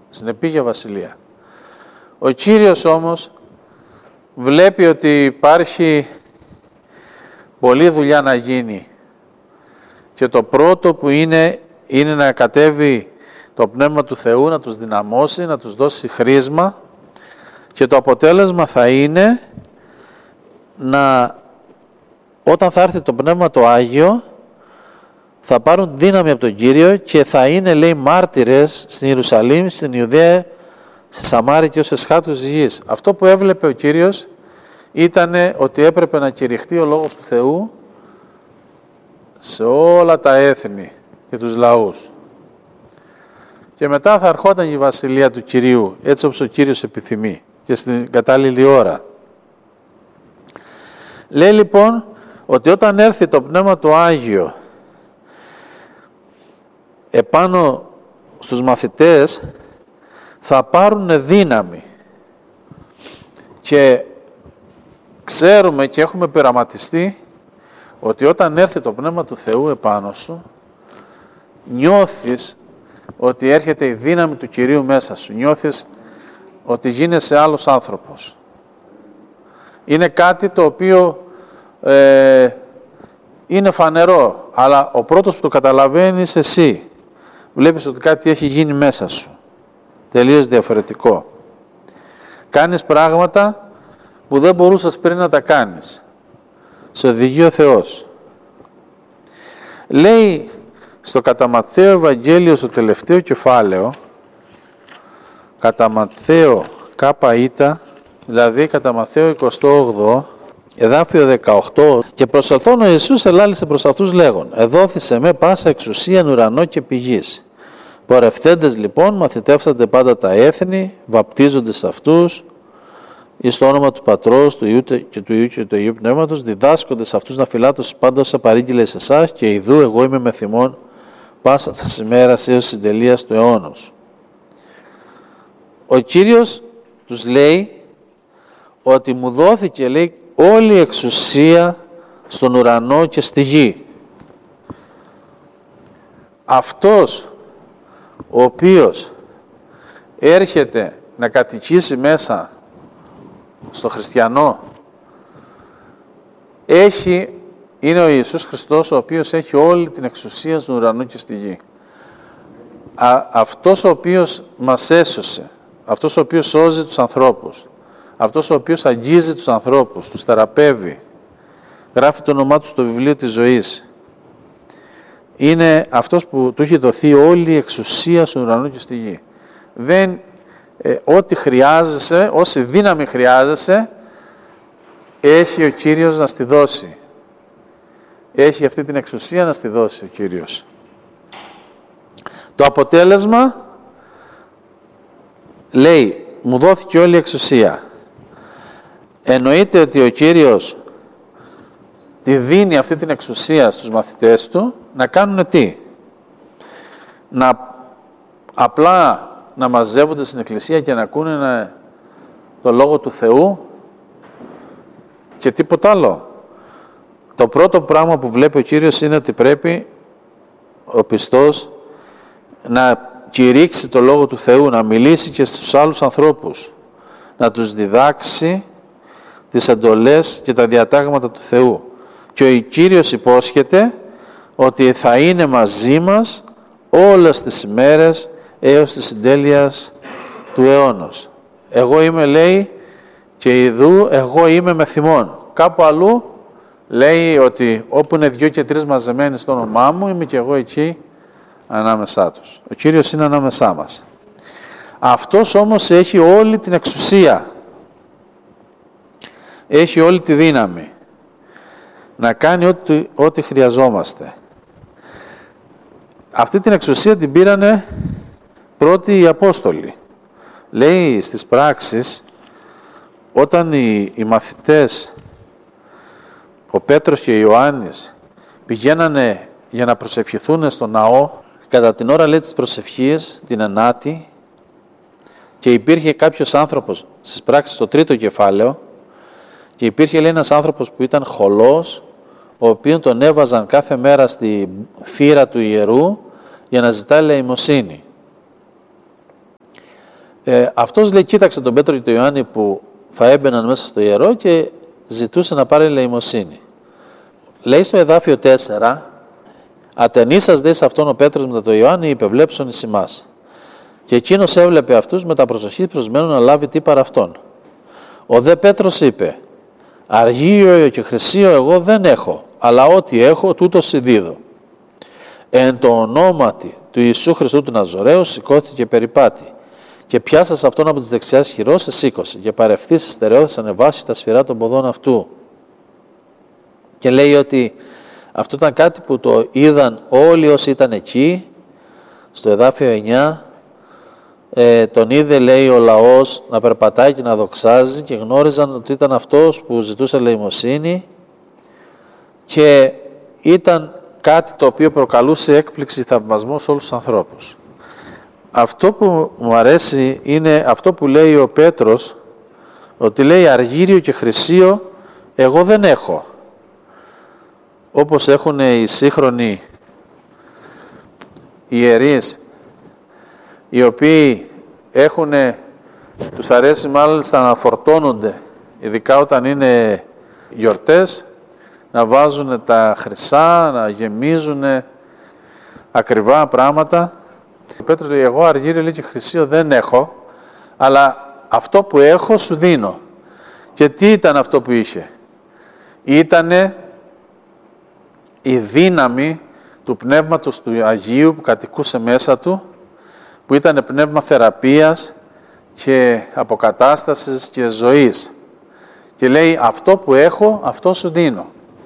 στην επίγεια βασιλεία. Ο Κύριος όμως βλέπει ότι υπάρχει πολλή δουλειά να γίνει και το πρώτο που είναι να κατέβει το Πνεύμα του Θεού, να τους δυναμώσει, να τους δώσει χρήσμα και το αποτέλεσμα θα είναι όταν θα έρθει το Πνεύμα το Άγιο θα πάρουν δύναμη από τον Κύριο και θα είναι, λέει, μάρτυρες στην Ιερουσαλήμ, στην Ιουδαία, στη Σαμάρη και ως εσχάτους της γης. Αυτό που έβλεπε ο Κύριος ήταν ότι έπρεπε να κηρυχτεί ο Λόγος του Θεού σε όλα τα έθνη και τους λαούς. Και μετά θα ερχόταν η βασιλεία του Κυρίου, έτσι όπως ο Κύριος επιθυμεί και στην κατάλληλη ώρα. Λέει λοιπόν ότι όταν έρθει το Πνεύμα το Άγιο επάνω στους μαθητές θα πάρουν δύναμη και ξέρουμε και έχουμε πειραματιστεί ότι όταν έρθει το Πνεύμα του Θεού επάνω σου νιώθεις ότι έρχεται η δύναμη του Κυρίου μέσα σου, νιώθεις ότι γίνεσαι άλλος άνθρωπος. Είναι κάτι το οποίο είναι φανερό, αλλά ο πρώτος που το καταλαβαίνει είσαι εσύ. Βλέπεις ότι κάτι έχει γίνει μέσα σου. Τελείως διαφορετικό. Κάνεις πράγματα που δεν μπορούσες πριν να τα κάνεις. Σε οδηγεί ο Θεός. Λέει στο κατά Ματθαίο Ευαγγέλιο, στο τελευταίο κεφάλαιο, κατά Ματθαίο ΚΙ, δηλαδή κατά Ματθαίο 28, εδάφιο 18, και προσελθών ο Ιησούς ελάλησε προς αυτούς λέγον, εδόθησε με πάσα εξουσίαν ουρανό και πηγής. Πορευθέντες λοιπόν μαθητεύσατε πάντα τα έθνη, βαπτίζοντες αυτούς εις το όνομα του Πατρός, του Υιού και του Υιού και του Αγίου Πνεύματος, διδάσκοντες αυτούς να φυλάτωσι πάντα όσα παρήγγειλε σε εσάς, και ιδού εγώ είμαι με θυμών πάσα τα ημέρας έως της τελείας του αιώνος. Ο Κύριος τους λέει ότι μου δόθηκε, λέει, όλη η εξουσία στον ουρανό και στη γη. Αυτός ο οποίος έρχεται να κατοικήσει μέσα στο χριστιανό είναι ο Ιησούς Χριστός, ο οποίος έχει όλη την εξουσία στον ουρανό και στη γη. Αυτός ο οποίος μας έσωσε, αυτός ο οποίος σώζει τους ανθρώπους, αυτός ο οποίος αγγίζει τους ανθρώπους, τους θεραπεύει, γράφει το όνομά του στο βιβλίο της ζωής, είναι αυτός που του έχει δοθεί όλη η εξουσία στον ουρανό και στη γη. Ό,τι χρειάζεσαι, όση δύναμη χρειάζεσαι, έχει ο Κύριος να στη δώσει. Έχει αυτή την εξουσία να στη δώσει ο Κύριος. Το αποτέλεσμα, λέει, μου δόθηκε όλη η εξουσία. Εννοείται ότι ο Κύριος τη δίνει αυτή την εξουσία στους μαθητές του να κάνουν τι? Απλά να μαζεύονται στην εκκλησία και να ακούνε το Λόγο του Θεού και τίποτα άλλο. Το πρώτο πράγμα που βλέπει ο Κύριος είναι ότι πρέπει ο πιστός να κηρύξει το Λόγο του Θεού, να μιλήσει και στους άλλους ανθρώπους, να τους διδάξει τις εντολές και τα διατάγματα του Θεού. Και ο Κύριος υπόσχεται ότι θα είναι μαζί μας όλες τις ημέρες έως της συντέλειας του αιώνος. Εγώ είμαι, λέει, και ιδού εγώ είμαι με θυμών. Κάπου αλλού λέει ότι όπου είναι 2 και 3 μαζεμένοι στο όνομά μου, είμαι και εγώ εκεί ανάμεσά τους. Ο Κύριος είναι ανάμεσά μας. Αυτός όμως έχει όλη την εξουσία. Έχει όλη τη δύναμη να κάνει ό,τι χρειαζόμαστε. Αυτή την εξουσία την πήρανε πρώτοι οι Απόστολοι. Λέει στις πράξεις, όταν οι μαθητές, ο Πέτρος και ο Ιωάννης, πηγαίνανε για να προσευχηθούν στο ναό, κατά την ώρα, λέει, της προσευχής, την ενάτη, και υπήρχε κάποιος άνθρωπος, στις πράξεις στο 3ο κεφάλαιο, και υπήρχε, λέει, ένας άνθρωπος που ήταν χωλός, ο οποίον τον έβαζαν κάθε μέρα στη θύρα του ιερού για να ζητά ελεημοσύνη. Αυτός λέει, κοίταξε τον Πέτρο και τον Ιωάννη που θα έμπαιναν μέσα στο ιερό και ζητούσε να πάρει ελεημοσύνη. Λέει στο εδάφιο 4, «Ατενίσας δε σε αυτόν ο Πέτρος μετά τον Ιωάννη, είπε, βλέψον εις ημάς. Και εκείνος έβλεπε αυτούς με τα προσοχή προσμένου να λάβει τι παρά αυτόν. Ο δε Πέτρος είπε, αργύριο και χρυσίο εγώ δεν έχω, αλλά ό,τι έχω τούτο συδίδω. Εν το ονόματι του Ιησού Χριστού του Ναζωραίου σηκώθηκε και περιπάτη. Και πιάσας αυτόν από τις δεξιάς χειρός, σήκωσε και παρευθύς στερεώθης ανεβάσει τα σφυρά των ποδών αυτού». Και λέει ότι αυτό ήταν κάτι που το είδαν όλοι όσοι ήταν εκεί, στο εδάφιο 9, τον είδε, λέει, ο λαός να περπατάει και να δοξάζει και γνώριζαν ότι ήταν αυτός που ζητούσε ελεημοσύνη και ήταν κάτι το οποίο προκαλούσε έκπληξη, θαυμασμό σε όλους τους ανθρώπους. Αυτό που μου αρέσει είναι αυτό που λέει ο Πέτρος, ότι λέει αργύριο και χρυσίο εγώ δεν έχω. Όπως έχουν οι σύγχρονοι ιερείς, οι οποίοι τους αρέσει μάλιστα να φορτώνονται, ειδικά όταν είναι γιορτές, να βάζουν τα χρυσά, να γεμίζουν ακριβά πράγματα. Ο Πέτρος λέει, εγώ αργύριο, λέει, και χρυσίο δεν έχω, αλλά αυτό που έχω σου δίνω. Και τι ήταν αυτό που είχε? Ήτανε η δύναμη του Πνεύματος του Αγίου που κατοικούσε μέσα του, που ήταν πνεύμα θεραπείας και αποκατάστασης και ζωής. Και λέει, αυτό που έχω, αυτό σου δίνω.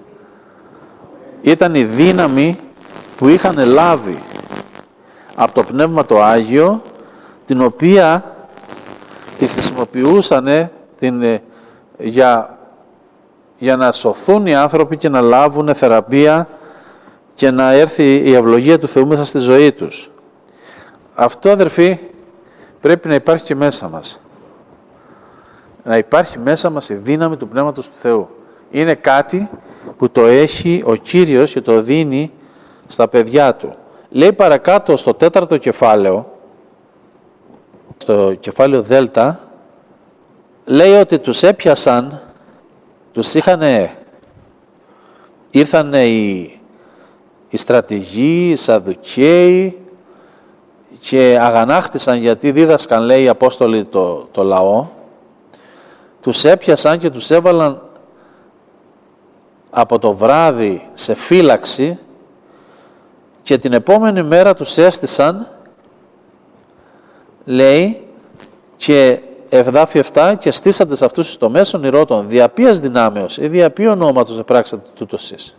Ήταν η δύναμη που είχαν λάβει από το Πνεύμα το Άγιο, την οποία τη χρησιμοποιούσαν για να σωθούν οι άνθρωποι και να λάβουν θεραπεία και να έρθει η ευλογία του Θεού μέσα στη ζωή τους. Αυτό, αδερφοί, πρέπει να υπάρχει και μέσα μας. Να υπάρχει μέσα μας η δύναμη του Πνεύματος του Θεού. Είναι κάτι που το έχει ο Κύριος και το δίνει στα παιδιά Του. Λέει παρακάτω στο 4ο κεφάλαιο, στο κεφάλαιο Δέλτα, λέει ότι τους έπιασαν, ήρθαν οι στρατηγοί, οι Σαδουκαίοι και αγανάκτησαν γιατί δίδασκαν, λέει, οι Απόστολοι το λαό. Τους έπιασαν και τους έβαλαν από το βράδυ σε φύλαξη και την επόμενη μέρα τους έστησαν, λέει, και εδάφιο 7, και στήσατε σε αυτούς το μέσον ηρώτων, δια ποιας δυνάμεως ή δια ποιο ονόματος επράξατε τούτο εσείς?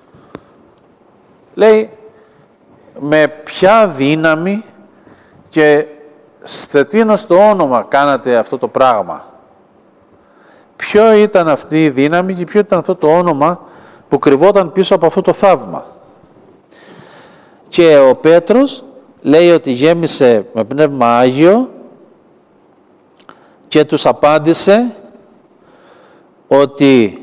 Λέει, με ποια δύναμη και σε τίνος το όνομα κάνατε αυτό το πράγμα? Ποιο ήταν αυτή η δύναμη και ποιο ήταν αυτό το όνομα που κρυβόταν πίσω από αυτό το θαύμα? Και ο Πέτρος λέει ότι γέμισε με Πνεύμα Άγιο και τους απάντησε ότι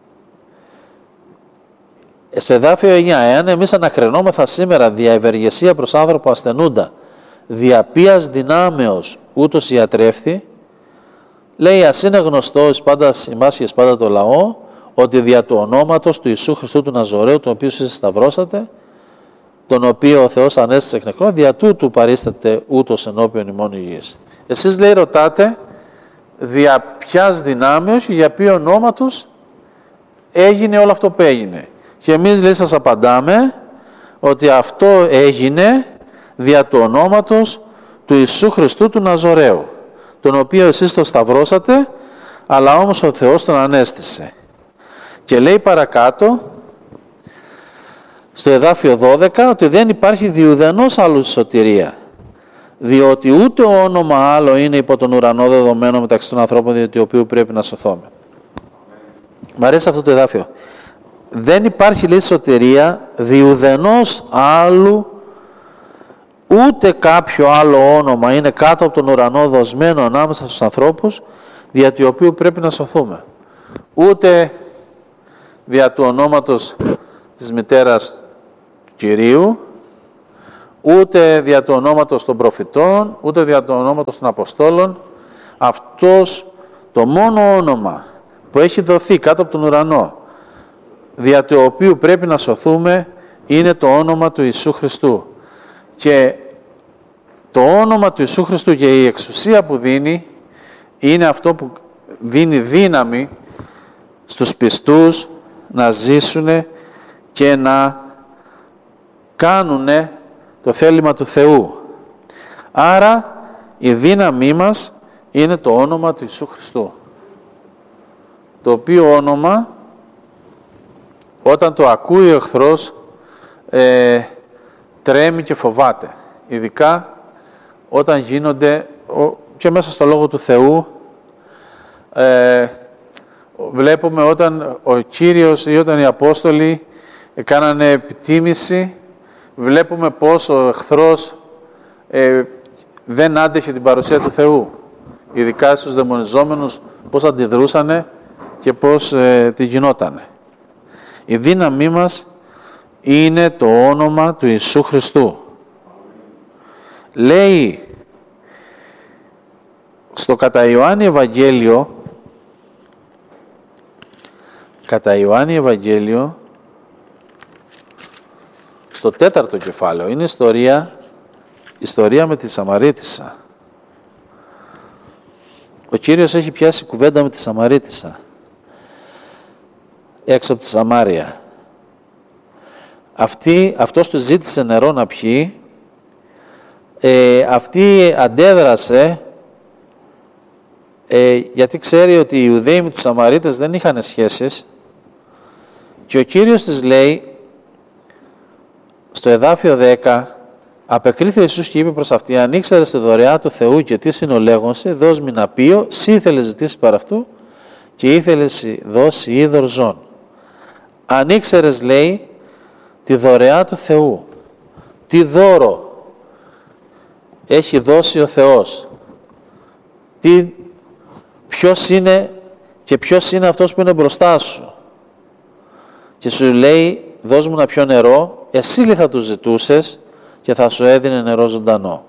στο εδάφιο 9, εάν εμείς ανακρινόμεθα σήμερα δια ευεργεσία προς άνθρωπο ασθενούντα, δια ποίας δυνάμεως ούτως ιατρεύθη, λέει, ας είναι γνωστό εις πάντα το λαό, ότι δια του ονόματος του Ιησού Χριστού του Ναζωραίου, τον οποίο εσείς σταυρώσατε, τον οποίο ο Θεός ανέστησε εκ νεκρών, δια τούτου παρίσταται ούτως ενώπιον ημών υγιής. Εσείς, λέει, ρωτάτε δια ποιας δυνάμεως και για ποιο ονόματος έγινε όλο αυτό που έγινε. Και εμείς, λέει, σας απαντάμε ότι αυτό έγινε δια του ονόματος του Ιησού Χριστού του Ναζωραίου, τον οποίο εσείς τον σταυρώσατε, αλλά όμως ο Θεός τον ανέστησε. Και λέει παρακάτω, στο εδάφιο 12, ότι δεν υπάρχει διουδενός άλλου σωτηρία, διότι ούτε όνομα άλλο είναι υπό τον ουρανό δεδομένο μεταξύ των ανθρώπων, διότι οποίου πρέπει να σωθούμε. Μ' αρέσει αυτό το εδάφιο. Δεν υπάρχει, λέει, σωτηρία διουδενός άλλου, ούτε κάποιο άλλο όνομα είναι κάτω από τον ουρανό δοσμένο ανάμεσα στους ανθρώπους, δια του οποίου πρέπει να σωθούμε. Ούτε δια του ονόματος της μητέρας του Κυρίου, ούτε δια του ονόματος των προφητών, ούτε δια του ονόματος των Αποστόλων. Αυτός το μόνο όνομα που έχει δοθεί κάτω από τον ουρανό, δια του οποίου πρέπει να σωθούμε, είναι το όνομα του Ιησού Χριστού. Και το όνομα του Ιησού Χριστού και η εξουσία που δίνει, είναι αυτό που δίνει δύναμη στους πιστούς να ζήσουν και να κάνουν το θέλημα του Θεού. Άρα η δύναμή μας είναι το όνομα του Ιησού Χριστού, το οποίο όνομα όταν το ακούει ο εχθρός τρέμει και φοβάται, ειδικά όταν γίνονται και μέσα στο Λόγο του Θεού. Βλέπουμε όταν ο Κύριος ή όταν οι Απόστολοι κάνανε επιτίμηση, βλέπουμε πως ο εχθρός δεν άντεχε την παρουσία του Θεού. Ειδικά στους δαιμονιζόμενους, πώς αντιδρούσανε και πώς τι γινότανε. Η δύναμή μας είναι το όνομα του Ιησού Χριστού. Λέει στο κατά Ιωάννη Ευαγγέλιο, στο 4ο κεφάλαιο, είναι ιστορία με τη Σαμαρίτισσα. Ο Κύριος έχει πιάσει κουβέντα με τη Σαμαρίτισσα, έξω από τη Σαμάρια. Αυτός του ζήτησε νερό να πιει, αυτή αντέδρασε, γιατί ξέρει ότι οι Ιουδαίοι με τους Σαμαρίτες δεν είχαν σχέσεις, και ο Κύριος της λέει, στο εδάφιο 10, απεκρίθη ο Ιησούς και είπε προς αυτή, αν ήξερες τη δωρεά του Θεού και τι συνολέγωνσε, δώσ' μη να πείω, σύ ήθελες ζητήσει παρά αυτού και ήθελες δώσει είδωρ ζών. Αν ήξερες, λέει, τη δωρεά του Θεού, τι δώρο έχει δώσει ο Θεός, ποιος είναι και ποιος είναι αυτός που είναι μπροστά σου, και σου λέει, δώσ' μου να πιω νερό, εσύ θα του ζητούσες και θα σου έδινε νερό ζωντανό.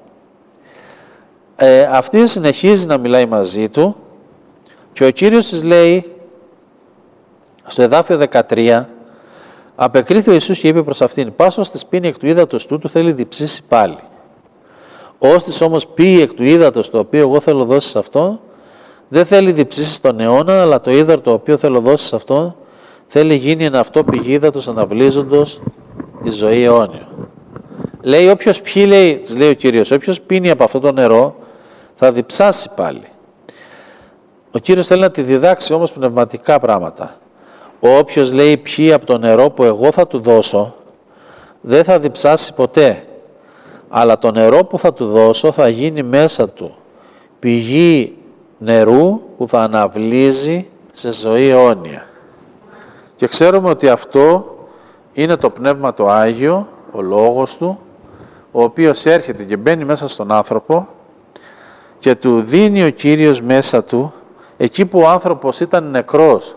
Αυτή συνεχίζει να μιλάει μαζί του και ο Κύριος της λέει, στο εδάφιο 13, απεκρίθη ο Ιησούς και είπε προς αυτήν, πάσος της πίνει εκ του ύδατος τούτου θέλει διψήσει πάλι. Όστις όμως πει εκ του ύδατος το οποίο εγώ θέλω δώσει σε αυτό, δεν θέλει διψήσει τον αιώνα, αλλά το ύδατο το οποίο θέλω δώσει σε αυτό, θέλει γίνει ένα αυτό πηγή ύδατος αναβλύζοντος τη ζωή αιώνια. Λέει, όποιος πιει, της λέει ο Κύριος, όποιος πίνει από αυτό το νερό, θα διψάσει πάλι. Ο Κύριος θέλει να τη διδάξει όμως πνευματικά πράγματα. Όποιος, λέει, πιει από το νερό που εγώ θα του δώσω, δεν θα διψάσει ποτέ. Αλλά το νερό που θα του δώσω θα γίνει μέσα του πηγή νερού που θα αναβλύζει σε ζωή αιώνια. Και ξέρουμε ότι αυτό είναι το Πνεύμα το Άγιο, ο Λόγος Του, ο οποίος έρχεται και μπαίνει μέσα στον άνθρωπο και του δίνει ο Κύριος μέσα του, εκεί που ο άνθρωπος ήταν νεκρός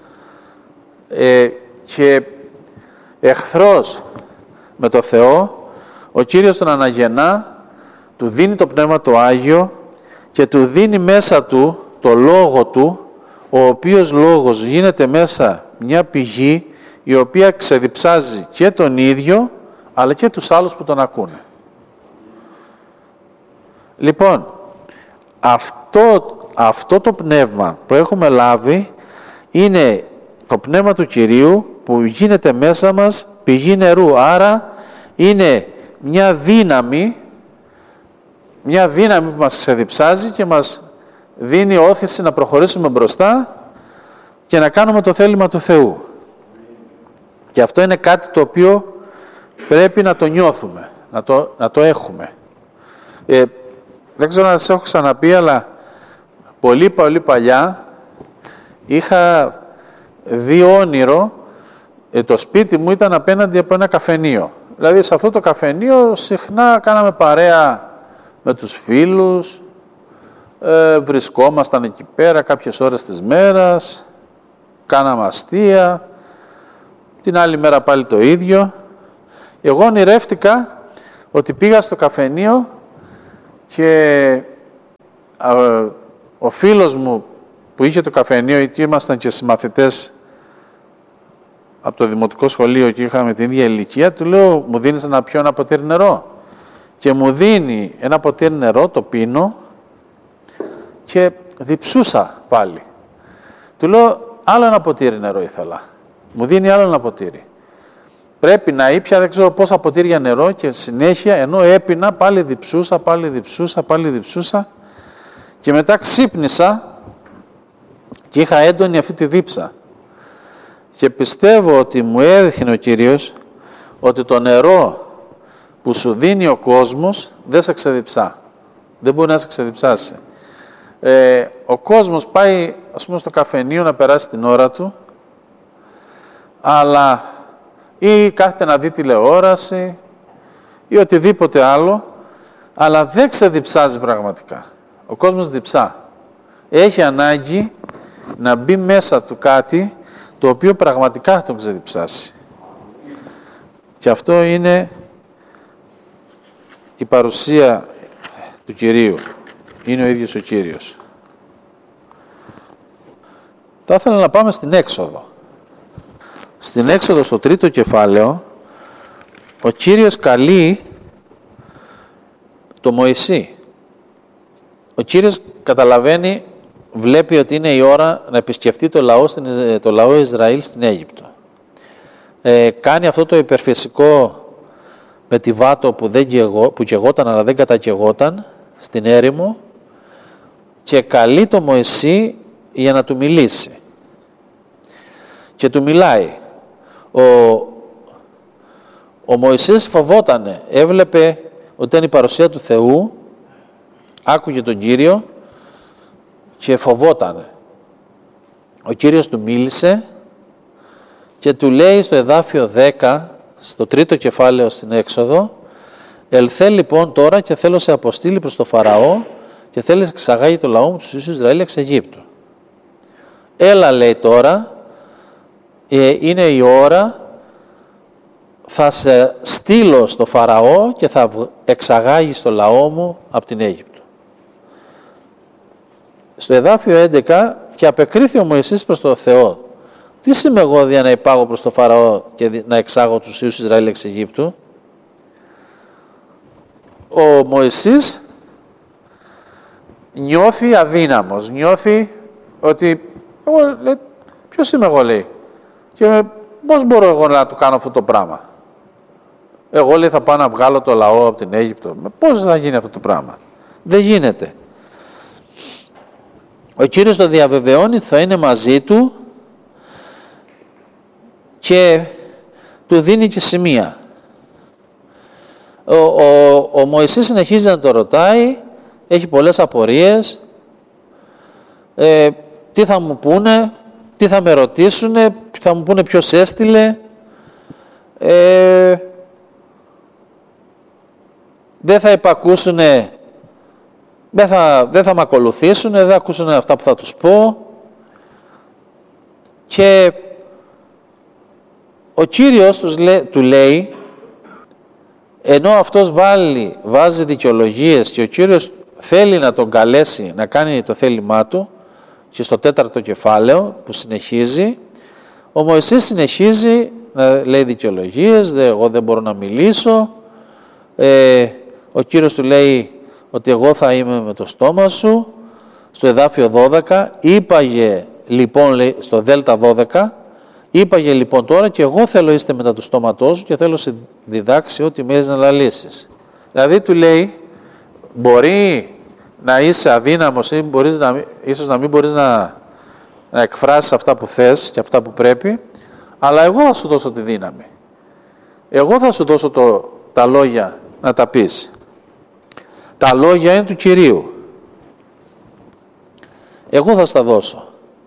και εχθρός με το Θεό, ο Κύριος τον αναγεννά, του δίνει το Πνεύμα το Άγιο και του δίνει μέσα του το Λόγο Του, ο οποίος Λόγος γίνεται μέσα μια πηγή η οποία ξεδιψάζει και τον ίδιο, αλλά και τους άλλους που τον ακούνε. Λοιπόν, αυτό το πνεύμα που έχουμε λάβει είναι το πνεύμα του Κυρίου που γίνεται μέσα μας πηγή νερού. Άρα είναι μια δύναμη που μας ξεδιψάζει και μας δίνει όθηση να προχωρήσουμε μπροστά και να κάνουμε το θέλημα του Θεού. Και αυτό είναι κάτι το οποίο πρέπει να το νιώθουμε, να το έχουμε. Δεν ξέρω να σας έχω ξαναπεί, αλλά πολύ παλιά είχα δει όνειρο, το σπίτι μου ήταν απέναντι από ένα καφενείο. Δηλαδή σε αυτό το καφενείο συχνά κάναμε παρέα με τους φίλους, βρισκόμασταν εκεί πέρα κάποιες ώρες της μέρας, κάναμε αστεία, την άλλη μέρα πάλι το ίδιο. Εγώ ονειρεύτηκα ότι πήγα στο καφενείο και ο φίλος μου που είχε το καφενείο, εκεί ήμασταν και συμμαθητές από το δημοτικό σχολείο και είχαμε την ίδια ηλικία, του λέω, μου δίνεις να πιω ένα ποτήρι νερό? Και μου δίνει ένα ποτήρι νερό, το πίνω και διψούσα πάλι. Του λέω, άλλο ένα ποτήρι νερό ήθελα. Μου δίνει άλλο ένα ποτήρι. Πρέπει να ήπια, δεν ξέρω πόσα ποτήρια νερό και συνέχεια, ενώ έπινα, πάλι διψούσα και μετά ξύπνησα και είχα έντονη αυτή τη δίψα. Και πιστεύω ότι μου έδειχνε ο Κύριος ότι το νερό που σου δίνει ο κόσμος δεν σε ξεδιψά. Δεν μπορεί να σε ξεδιψάσει. Ο κόσμος πάει, ας πούμε, στο καφενείο να περάσει την ώρα του, αλλά ή κάθεται να δει τηλεόραση ή οτιδήποτε άλλο, αλλά δεν ξεδιψάζει πραγματικά. Ο κόσμος διψά. Έχει ανάγκη να μπει μέσα του κάτι το οποίο πραγματικά θα τον ξεδιψάσει. Και αυτό είναι η παρουσία του Κυρίου. Είναι ο ίδιος ο Κύριος. Θα ήθελα να πάμε στην Έξοδο. Στην Έξοδο, στο 3ο κεφάλαιο, ο Κύριος καλεί το Μωυσή. Ο Κύριος καταλαβαίνει, βλέπει ότι είναι η ώρα να επισκεφτεί το λαό Ισραήλ στην Αίγυπτο. Κάνει αυτό το υπερφυσικό με τη βάτο που καιγόταν αλλά δεν κατακαιγόταν στην έρημο και καλεί το Μωυσή για να του μιλήσει. Και του μιλάει. Ο Μωυσής φοβότανε, έβλεπε ότι ήταν η παρουσία του Θεού, άκουγε τον Κύριο και φοβότανε. Ο Κύριος του μίλησε και του λέει στο εδάφιο 10, στο 3ο κεφάλαιο στην Έξοδο, «Ελθέ λοιπόν τώρα και θέλω σε αποστείλει προς το Φαραώ και θέλει να εξαγάγει το λαό μου τους Ιησούς Ισραήλ εξ Αιγύπτου». Έλα, λέει, τώρα, είναι η ώρα, θα σε στείλω στο Φαραώ και θα εξαγάγεις το λαό μου από την Αίγυπτο. Στο εδάφιο 11, και απεκρίθη ο Μωυσής προς το Θεό, τι είμαι εγώ δια να υπάγω προς το Φαραώ και να εξάγω τους Ιησούς Ισραήλ εξ Αιγύπτου? Ο Μωυσής νιώθει αδύναμος, νιώθει ότι ποιος είμαι εγώ, λέει, και πώς μπορώ εγώ να του κάνω αυτό το πράγμα? Εγώ, λέει, θα πάω να βγάλω το λαό από την Αίγυπτο. Πώς θα γίνει αυτό το πράγμα? Δεν γίνεται. Ο Κύριος το διαβεβαιώνει, θα είναι μαζί του και του δίνει και σημεία. Ο Μωυσής συνεχίζει να το ρωτάει, έχει πολλές απορίες, τι θα μου πούνε, τι θα με ρωτήσουνε, θα μου πούνε ποιος έστειλε, δεν θα υπακούσουνε, δεν θα με ακολουθήσουνε, δεν θα ακούσουνε αυτά που θα τους πω. Και ο Κύριος του λέει, ενώ αυτός βάζει δικαιολογίες και ο Κύριος θέλει να τον καλέσει να κάνει το θέλημά του, και στο 4ο κεφάλαιο που συνεχίζει, ο Μωυσής συνεχίζει να λέει δικαιολογίες, εγώ δεν μπορώ να μιλήσω, ο Κύριος του λέει ότι εγώ θα είμαι με το στόμα σου. Στο εδάφιο 12, είπαγε λοιπόν, λέει, στο δέλτα 12, είπαγε λοιπόν τώρα και εγώ θέλω είστε μετά του στόματός σου και θέλω σε διδάξει ό,τι μείνεις να λαλήσεις. Δηλαδή του λέει, μπορεί να είσαι αδύναμος ή ίσως να μην μπορείς να εκφράσεις αυτά που θες και αυτά που πρέπει, αλλά εγώ θα σου δώσω τη δύναμη. Εγώ θα σου δώσω τα λόγια να τα πεις. Τα λόγια είναι του Κυρίου. Εγώ θα στα δώσω.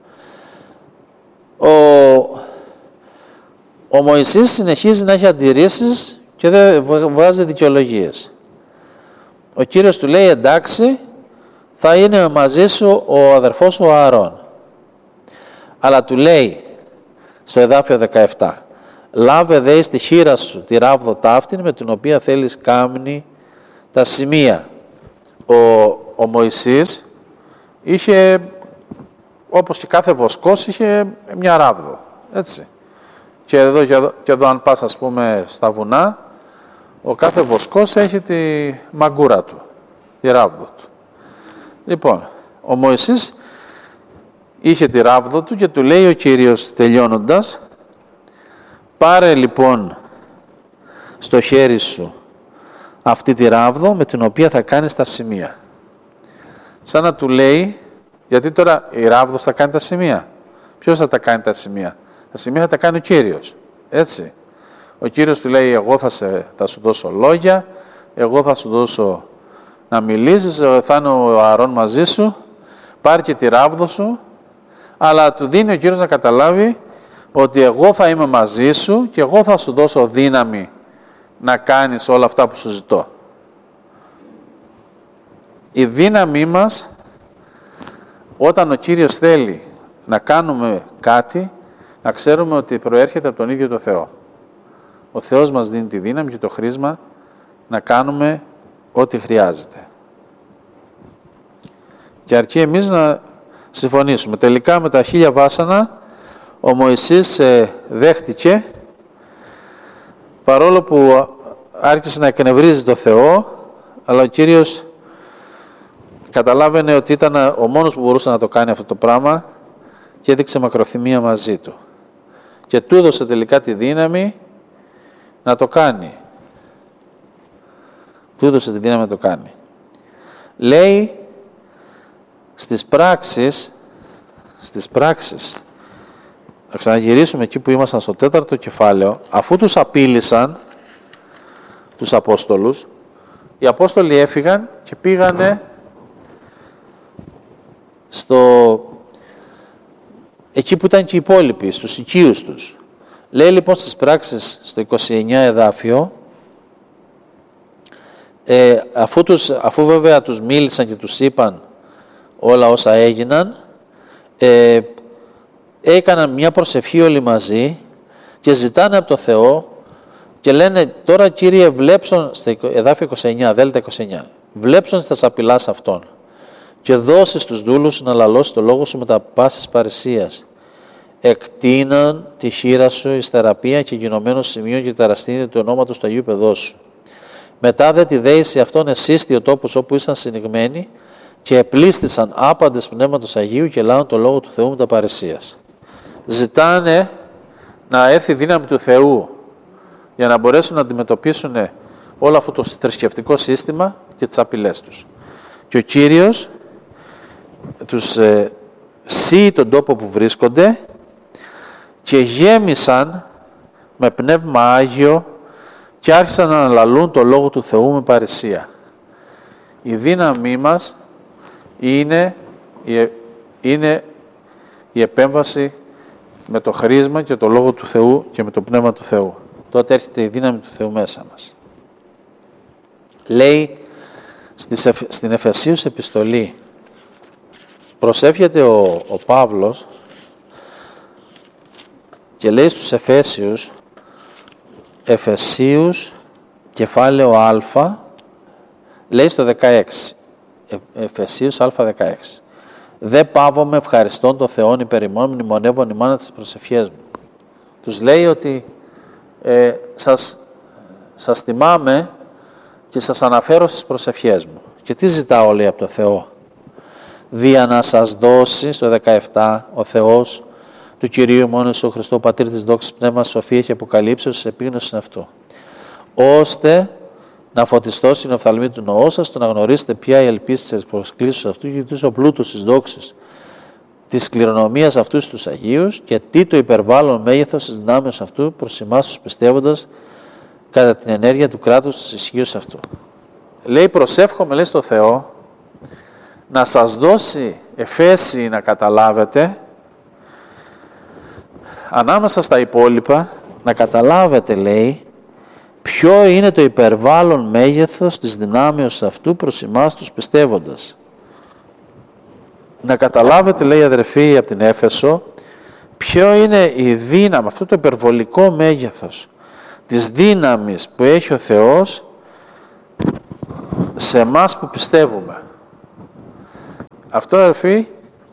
Ο Μωυσής συνεχίζει να έχει αντιρρήσεις και δεν βγάζει δικαιολογίες. Ο Κύριος του λέει, εντάξει, θα είναι μαζί σου ο αδερφός ο Ααρών. Αλλά του λέει στο εδάφιο 17, Λάβε δε στη χείρα σου τη ράβδο ταύτην με την οποία θέλεις κάμνη τα σημεία. Ο Μωυσής είχε, όπως και κάθε βοσκός, είχε μια ράβδο, έτσι. Και εδώ αν πας, ας πούμε, στα βουνά, ο κάθε βοσκός έχει τη μαγκούρα του, τη ράβδο του. Λοιπόν, ο Μωυσής είχε τη ράβδο του και του λέει ο Κύριος τελειώνοντας, πάρε λοιπόν στο χέρι σου αυτή τη ράβδο με την οποία θα κάνεις τα σημεία. Σαν να του λέει, γιατί τώρα η ράβδος θα κάνει τα σημεία. Ποιος θα τα κάνει τα σημεία? Τα σημεία θα τα κάνει ο Κύριος, έτσι. Ο Κύριος του λέει, εγώ θα σου δώσω λόγια, εγώ θα σου δώσω να μιλήσεις, θα είναι ο Ααρών μαζί σου, πάρει και τη ράβδο σου, αλλά του δίνει ο Κύριος να καταλάβει ότι εγώ θα είμαι μαζί σου και εγώ θα σου δώσω δύναμη να κάνεις όλα αυτά που σου ζητώ. Η δύναμή μας, όταν ο Κύριος θέλει να κάνουμε κάτι, να ξέρουμε ότι προέρχεται από τον ίδιο το Θεό. Ο Θεός μας δίνει τη δύναμη και το χρήσμα να κάνουμε ό,τι χρειάζεται. Και αρκεί εμείς να συμφωνήσουμε. Τελικά με τα 1000 βάσανα ο Μωυσής δέχτηκε, παρόλο που άρχισε να εκνευρίζει το Θεό, αλλά ο Κύριος καταλάβαινε ότι ήταν ο μόνος που μπορούσε να το κάνει αυτό το πράγμα και έδειξε μακροθυμία μαζί του. Και του έδωσε τελικά τη δύναμη να το κάνει. Του έδωσε τη δύναμη να το κάνει. Λέει στις πράξεις, να ξαναγυρίσουμε εκεί που ήμασταν στο 4ο κεφάλαιο, αφού τους απείλησαν τους Απόστολους, οι Απόστολοι έφυγαν και πήγανε εκεί που ήταν και οι υπόλοιποι, στους οικείους τους. Λέει λοιπόν στις πράξεις στο 29 εδάφιο, αφού βέβαια τους μίλησαν και τους είπαν όλα όσα έγιναν, έκαναν μια προσευχή όλοι μαζί και ζητάνε από το Θεό και λένε, τώρα Κύριε βλέψον, στα εδάφιο 29, δέλτα 29, βλέψον στα απειλάς αυτών και δώσει στους δούλους να λαλώσει το λόγο σου με τα πάσης παρησίας. Εκτείναν τη χείρα σου εις θεραπεία και γινωμένο σημείο και ταραστήνει του ονόματος του Αγίου Παιδός σου. Μετά δε τη δέηση αυτών εσύστη ο τόπος όπου ήσαν συνηγμένοι και επλήστησαν άπαντες πνεύματος Αγίου και λάουν το λόγο του Θεού με τα παρησίας. Ζητάνε να έρθει η δύναμη του Θεού για να μπορέσουν να αντιμετωπίσουν όλο αυτό το θρησκευτικό σύστημα και τις απειλές τους. Και ο Κύριος τους σύει τον τόπο που βρίσκονται και γέμισαν με πνεύμα Άγιο και άρχισαν να αναλαλούν το Λόγο του Θεού με παρησία. Η δύναμή μας είναι η επέμβαση με το χρήσμα και το Λόγο του Θεού και με το Πνεύμα του Θεού. Τότε έρχεται η δύναμη του Θεού μέσα μας. Λέει στην Εφεσίους επιστολή, προσεύχεται ο Παύλος και λέει στους Εφεσίους κεφάλαιο Α, λέει στο 16, Εφεσίους Α16, «Δε παύομαι ευχαριστών των Θεών υπερ ημών, μνημονεύων ημάνα τις προσευχές μου». Τους λέει ότι σας θυμάμαι και σας αναφέρω στις προσευχές μου. Και τι ζητάω, λέει, από το Θεό? Δια να σας δώσει, στο 17, ο Θεός του Κυρίου μόνο Ιησού Χριστού, Πατήρ της δόξης πνεύμα, σοφία και αποκαλύψεως της επίγνωσης αυτού, ώστε να φωτιστώσει η οφθαλμή του νοού σας, το να γνωρίσετε ποια η ελπίση της προσκλήσεως αυτού και τι ο πλούτος της δόξης της κληρονομίας αυτού στους Αγίους και τι το υπερβάλλον μέγεθος της δυνάμεως αυτού προς εμάς τους πιστεύοντας κατά την ενέργεια του κράτους της ισχύως αυτού. Λέει, προσεύχομαι, λέει, στο Θεό να σας δώσει εφέση να καταλάβετε, ανάμεσα στα υπόλοιπα, να καταλάβετε, λέει, ποιο είναι το υπερβάλλον μέγεθος της δυνάμεως αυτού προς εμάς τους πιστεύοντας. Να καταλάβετε, λέει, αδερφοί από την Έφεσο, ποιο είναι η δύναμη, αυτό το υπερβολικό μέγεθος της δύναμης που έχει ο Θεός σε εμάς που πιστεύουμε. Αυτό, αδελφοί,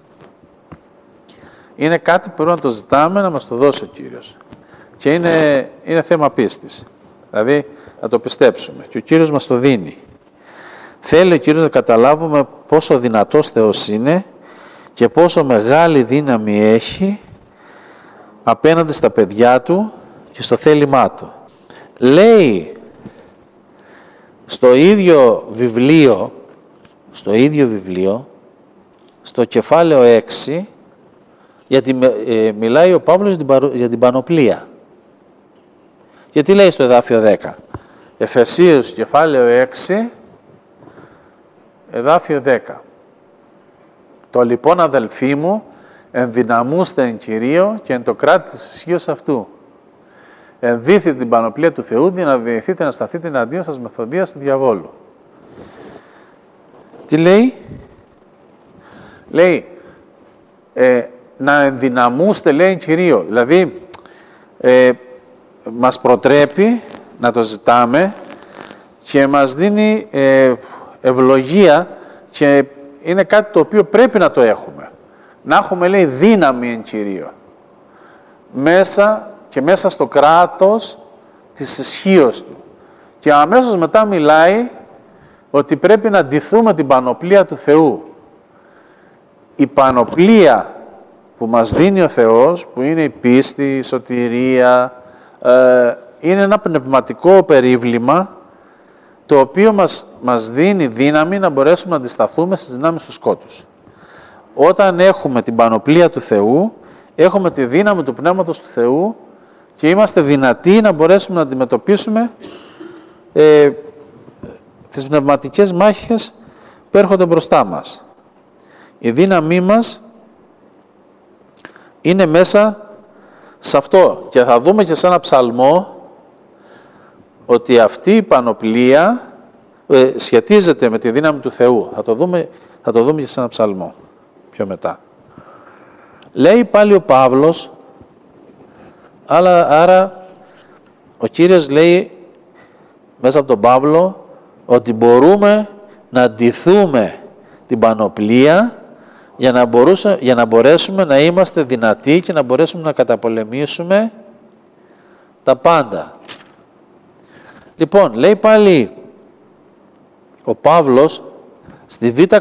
είναι κάτι που πρέπει να το ζητάμε, να μας το δώσει ο Κύριος. Και είναι θέμα πίστης. Δηλαδή, να το πιστέψουμε. Και ο Κύριος μας το δίνει. Θέλει ο Κύριος να καταλάβουμε πόσο δυνατός Θεός είναι και πόσο μεγάλη δύναμη έχει απέναντι στα παιδιά Του και στο θέλημά Του. Λέει στο ίδιο βιβλίο, στο κεφάλαιο 6, γιατί μιλάει ο Παύλος για την πανοπλία. Γιατί λέει στο εδάφιο 10. Εφεσίους κεφάλαιο 6, εδάφιο 10. Το λοιπόν, αδελφοί μου, ενδυναμούστε εν Κυρίω και εν το κράτη της ισχύως αυτού. Ενδύθετε την πανοπλία του Θεού, για να διηθείτε να σταθείτε εναντίον σας μεθοδείας του διαβόλου. Τι λέει? Λέει, να ενδυναμούστε, λέει, εν Κυρίω. Δηλαδή, μας προτρέπει να το ζητάμε και μας δίνει ευλογία και είναι κάτι το οποίο πρέπει να το έχουμε. Να έχουμε, λέει, δύναμη εν Κυρίω. Μέσα στο κράτος της ισχύως Του. Και αμέσως μετά μιλάει ότι πρέπει να ντυθούμε την πανοπλία του Θεού. Η πανοπλία που μας δίνει ο Θεός, που είναι η πίστη, η σωτηρία, είναι ένα πνευματικό περίβλημα το οποίο μας δίνει δύναμη να μπορέσουμε να αντισταθούμε στις δυνάμεις του σκότους. Όταν έχουμε την πανοπλία του Θεού, έχουμε τη δύναμη του Πνεύματος του Θεού και είμαστε δυνατοί να μπορέσουμε να αντιμετωπίσουμε τις πνευματικές μάχες που έρχονται μπροστά μας. Η δύναμή μας είναι μέσα σε αυτό. Και θα δούμε και σε ένα ψαλμό ότι αυτή η πανοπλία σχετίζεται με τη δύναμη του Θεού. Θα το δούμε και σε ένα ψαλμό πιο μετά. Λέει πάλι ο Παύλος, άρα ο Κύριος λέει μέσα από τον Παύλο ότι μπορούμε να ντυθούμε την πανοπλία για να μπορέσουμε να είμαστε δυνατοί και να μπορέσουμε να καταπολεμήσουμε τα πάντα. Λοιπόν, λέει πάλι ο Παύλος στη Β'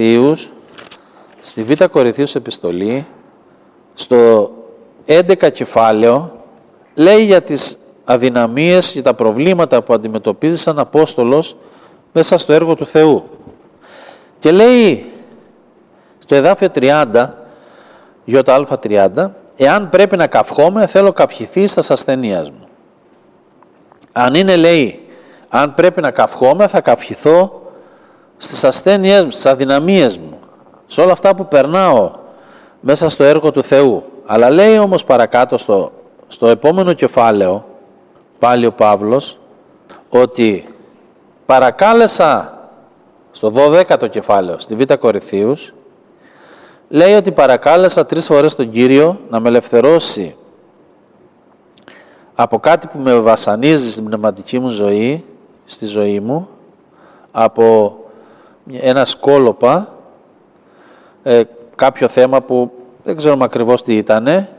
Κορινθίους επιστολή, στο 11 κεφάλαιο, λέει για τις αδυναμίες και τα προβλήματα που αντιμετωπίζει σαν Απόστολος μέσα στο έργο του Θεού. Και λέει στο εδάφιο 30, ΙΑ30, εάν πρέπει να καυχόμαι, θέλω καυχηθεί στα ασθενείας μου. Αν είναι, λέει, αν πρέπει να καυχόμαι, θα καυχηθώ στις ασθένειές μου, στις αδυναμίες μου, σε όλα αυτά που περνάω μέσα στο έργο του Θεού. Αλλά λέει όμως παρακάτω στο επόμενο κεφάλαιο, πάλι ο Παύλος, ότι παρακάλεσα, στο 12ο κεφάλαιο, στη Β' Κορινθίους, λέει ότι παρακάλεσα 3 φορές τον Κύριο να με ελευθερώσει από κάτι που με βασανίζει στην πνευματική μου ζωή, στη ζωή μου, από ένα σκόλοπα, κάποιο θέμα που δεν ξέρουμε ακριβώς τι ήτανε,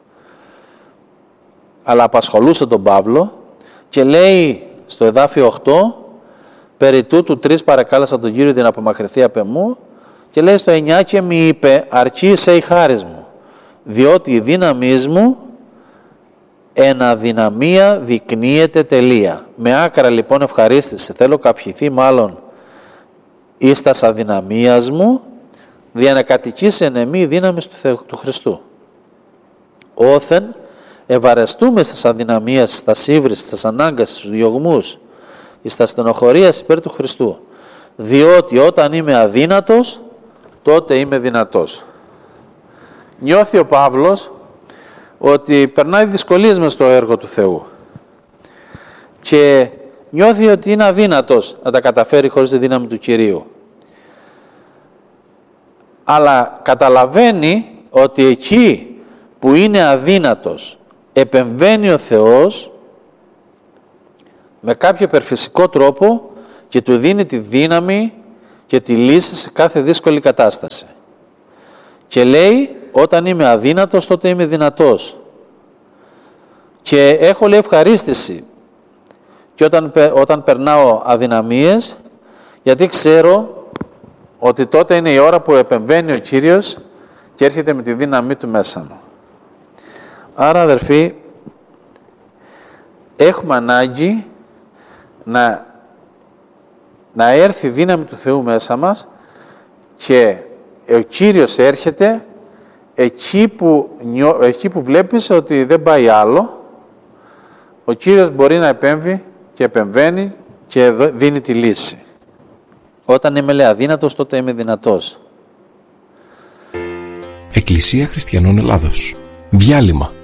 αλλά απασχολούσε τον Παύλο και λέει στο εδάφιο 8, περί τούτου 3 παρακάλεσα τον Κύριο για να απομακρυνθεί απ' εμού, και λέει στο 9 και μη είπε αρκεί σε η χάρις μου, διότι η δύναμής μου εν αδυναμία δεικνύεται τελεία. Με άκρα λοιπόν ευχαρίστηση θέλω καυχηθεί μάλλον εις τας αδυναμίας μου, δια να κατοικήσει εν εμεί η δύναμη του Χριστού. Όθεν ευαρεστούμε στις αδυναμίες, στις ύβρις, στις ανάγκες, στους διωγμούς, στα στενοχωρίας υπέρ του Χριστού. Διότι όταν είμαι αδύνατος, τότε είμαι δυνατός. Νιώθει ο Παύλος ότι περνάει δυσκολίες μες στο έργο του Θεού και νιώθει ότι είναι αδύνατος να τα καταφέρει χωρίς τη δύναμη του Κυρίου. Αλλά καταλαβαίνει ότι εκεί που είναι αδύνατος επεμβαίνει ο Θεός με κάποιο υπερφυσικό τρόπο και του δίνει τη δύναμη και τη λύση σε κάθε δύσκολη κατάσταση. Και λέει, όταν είμαι αδύνατος, τότε είμαι δυνατός. Και έχω, λέει, ευχαρίστηση και όταν περνάω αδυναμίες, γιατί ξέρω ότι τότε είναι η ώρα που επεμβαίνει ο Κύριος και έρχεται με τη δύναμή του μέσα μου. Άρα, αδερφοί, έχουμε ανάγκη να έρθει η δύναμη του Θεού μέσα μας και ο Κύριος έρχεται εκεί που βλέπεις ότι δεν πάει άλλο. Ο Κύριος μπορεί να επέμβει και επεμβαίνει και δίνει τη λύση. Όταν είμαι, λέει, αδύνατος, τότε είμαι δυνατός. Εκκλησία Χριστιανών Ελλάδος. Διάλειμμα.